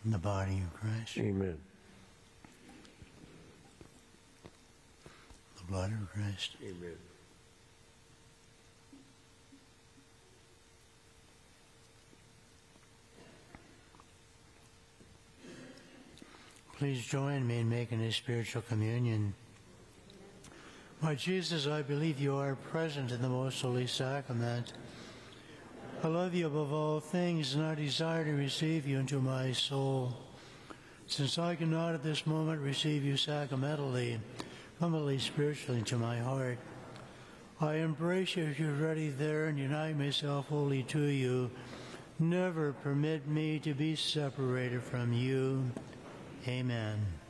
in the body of Christ, Amen. the blood of Christ. Amen. Please join me in making a spiritual communion. My Jesus, I believe you are present in the most holy sacrament. I love you above all things, and I desire to receive you into my soul. Since I cannot at this moment receive you sacramentally, humbly spiritually into my heart, I embrace you as you're ready there and unite myself wholly to you. Never permit me to be separated from you. Amen.